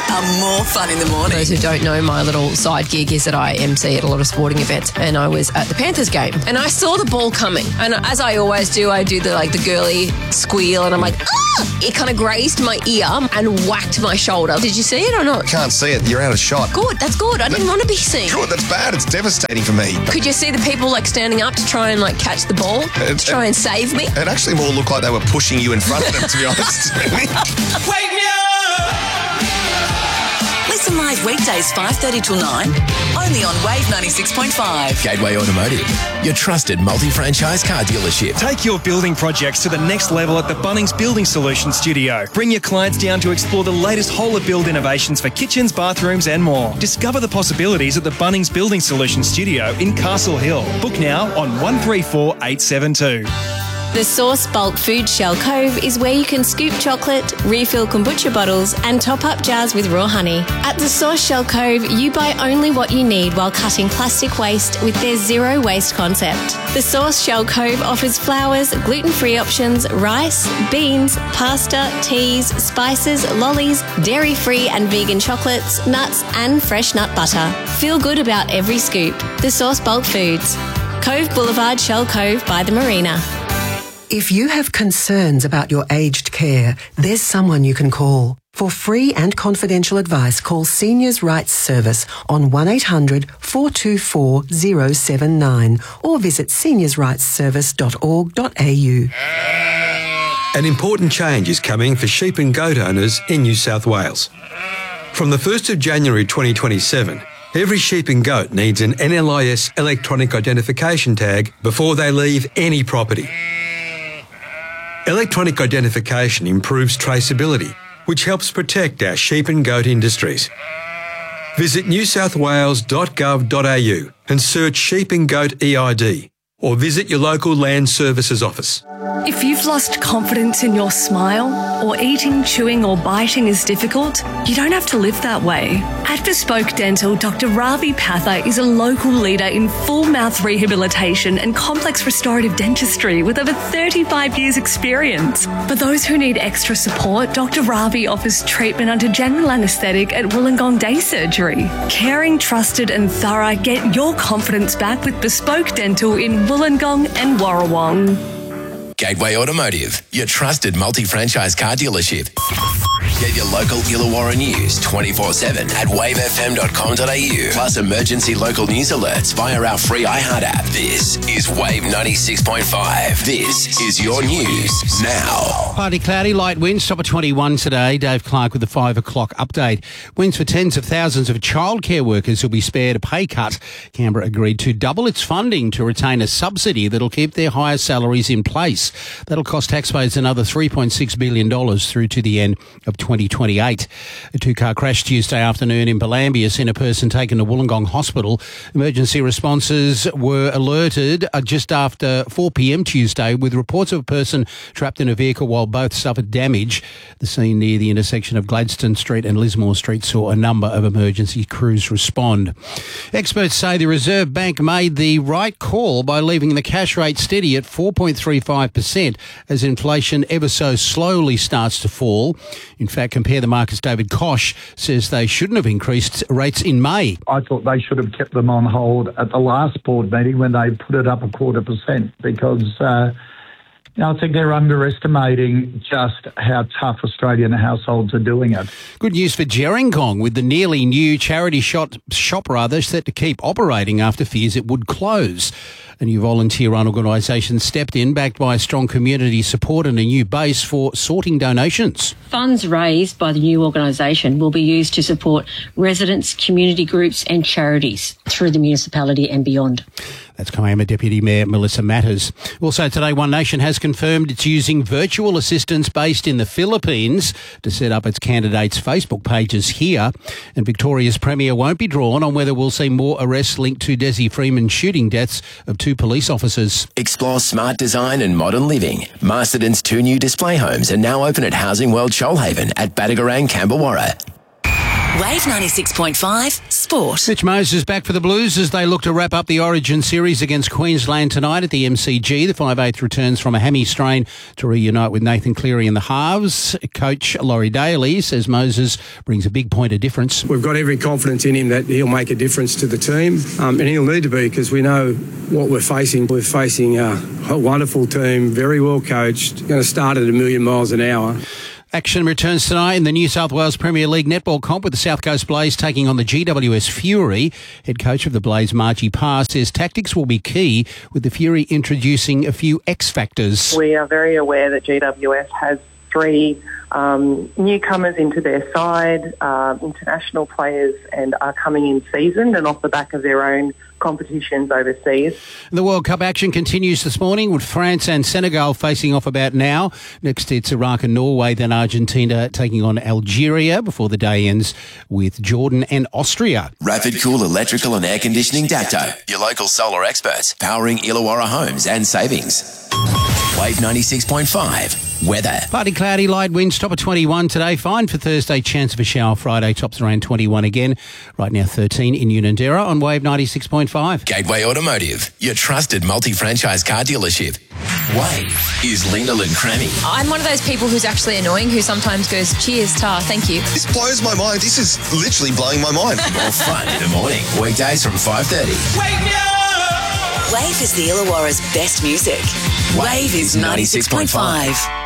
are more fun in the morning. For those who don't know, my little side gig is that I MC at a lot of sporting events, and I was at the Panthers game, and I saw the ball coming, and as I always do, I do the girly squeal, and I'm like, ah! It kind of grazed my ear and whacked my shoulder. Did you see it or not? Can't see it. You're out of shot. Good, that's good. I didn't want to be seen. Good, that's bad. It's devastating for me. Could you see the people standing up to try and catch the ball, to try and save me? It actually more looked like they were pushing you in front of them, to be honest. Wake me up! Listen live weekdays 5:30 till 9, only on Wave 96.5. Gateway Automotive, your trusted multi-franchise car dealership. Take your building projects to the next level at the Bunnings Building Solutions Studio. Bring your clients down to explore the latest whole-of-build innovations for kitchens, bathrooms and more. Discover the possibilities at the Bunnings Building Solutions Studio in Castle Hill. Book now on 134872. The Source Bulk Food Shell Cove is where you can scoop chocolate, refill kombucha bottles and top up jars with raw honey. At the Source Shell Cove, you buy only what you need while cutting plastic waste with their zero waste concept. The Source Shell Cove offers flours, gluten-free options, rice, beans, pasta, teas, spices, lollies, dairy-free and vegan chocolates, nuts and fresh nut butter. Feel good about every scoop. The Source Bulk Foods. Cove Boulevard, Shell Cove by the Marina. If you have concerns about your aged care, there's someone you can call. For free and confidential advice, call Seniors Rights Service on 1800 424 079 or visit seniorsrightsservice.org.au. An important change is coming for sheep and goat owners in New South Wales. From the 1st of January 2027, every sheep and goat needs an NLIS electronic identification tag before they leave any property. Electronic identification improves traceability, which helps protect our sheep and goat industries. Visit newsouthwales.gov.au and search sheep and goat EID, or visit your local Land Services office. If you've lost confidence in your smile, or eating, chewing or biting is difficult, you don't have to live that way. At Bespoke Dental, Dr. Ravi Patha is a local leader in full mouth rehabilitation and complex restorative dentistry with over 35 years experience. For those who need extra support, Dr. Ravi offers treatment under general anaesthetic at Wollongong Day Surgery. Caring, trusted and thorough, get your confidence back with Bespoke Dental in Wollongong and Warrawong. Gateway Automotive, your trusted multi-franchise car dealership. Get your local Illawarra news 24/7 at wavefm.com.au. Plus emergency local news alerts via our free iHeart app. This is Wave 96.5. This is your news now. Partly cloudy, light winds, top of 21 today. Dave Clark with the 5 o'clock update. Winds for tens of thousands of childcare workers who'll be spared a pay cut. Canberra agreed to double its funding to retain a subsidy that'll keep their higher salaries in place. That'll cost taxpayers another $3.6 billion through to the end of 2028. A two-car crash Tuesday afternoon in Bellambi has seen a person taken to Wollongong Hospital. Emergency responses were alerted just after 4 p.m. Tuesday with reports of a person trapped in a vehicle while both suffered damage. The scene near the intersection of Gladstone Street and Lismore Street saw a number of emergency crews respond. Experts say the Reserve Bank made the right call by leaving the cash rate steady at 4.35% as inflation ever so slowly starts to fall. In fact, Compare the Markets' David Koch says they shouldn't have increased rates in May. I thought they should have kept them on hold at the last board meeting when they put it up 0.25% because I think they're underestimating just how tough Australian households are doing it. Good news for Gerringong with the nearly new charity shop set to keep operating after fears it would close. A new volunteer-run organisation stepped in, backed by strong community support and a new base for sorting donations. Funds raised by the new organisation will be used to support residents, community groups and charities through the municipality and beyond. That's Kiama Deputy Mayor Melissa Matters. Also today, One Nation has confirmed it's using virtual assistants based in the Philippines to set up its candidates' Facebook pages here. And Victoria's Premier won't be drawn on whether we'll see more arrests linked to Desi Freeman's shooting deaths of 2 police officers. Explore smart design and modern living. Masterton's 2 new display homes are now open at Housing World Shoalhaven at Badagarang, Camberwarra. Wave 96.5 Sport. Mitch Moses back for the Blues as they look to wrap up the Origin series against Queensland tonight at the MCG. The 5'8" returns from a hammy strain to reunite with Nathan Cleary in the halves. Coach Laurie Daly says Moses brings a big point of difference. We've got every confidence in him that he'll make a difference to the team, and he'll need to be, because we know what we're facing. We're facing a wonderful team, very well coached, going to start at 1,000,000 miles an hour. Action returns tonight in the New South Wales Premier League netball comp with the South Coast Blaze taking on the GWS Fury. Head coach of the Blaze, Margie Parr, says tactics will be key, with the Fury introducing a few X factors. We are very aware that GWS has 3 newcomers into their side, international players, and are coming in seasoned and off the back of their own competitions overseas. The World Cup action continues this morning with France and Senegal facing off about now. Next it's Iraq and Norway, then Argentina taking on Algeria before the day ends with Jordan and Austria. Rapid Cool Electrical and Air Conditioning Dapto, your local solar experts, powering Illawarra homes and savings. Wave 96.5. Weather. Partly cloudy, light winds, top of 21 today. Fine for Thursday, chance of a shower Friday, tops around 21 again. Right now 13 in Unanderra on Wave 96.5. Gateway Automotive, your trusted multi-franchise car dealership. Wave is Linda Crammy. I'm one of those people who's actually annoying, who sometimes goes, cheers, tar, thank you. This blows my mind. This is literally blowing my mind. More fun in the morning. Weekdays from 5:30. Wake me up! Wave is the Illawarra's best music. Wave is 96.5.